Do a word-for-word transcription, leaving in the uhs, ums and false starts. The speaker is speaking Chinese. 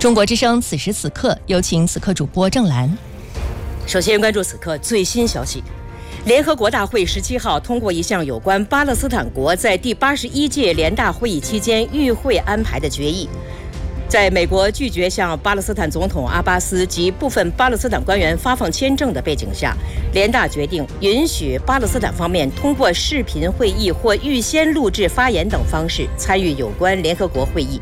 中国之声此时此刻，有请此刻主播郑兰。 首先关注此刻最新消息。联合国大会十七号通过一项有关巴勒斯坦国在第八十一届联大会议期间与会安排的决议。在美国拒绝向巴勒斯坦总统阿巴斯及部分巴勒斯坦官员发放签证的背景下，联大决定允许巴勒斯坦方面通过视频会议或预先录制发言等方式参与有关联合国会议。